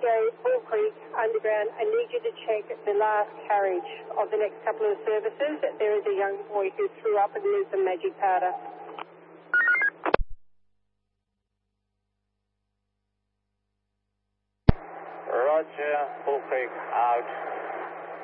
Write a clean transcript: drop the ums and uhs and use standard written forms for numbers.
Gary, Bull Creek, Underground. I need you to check the last carriage of the next couple of services. There is a young boy who threw up and used some magic powder. Roger, Bull Creek, out.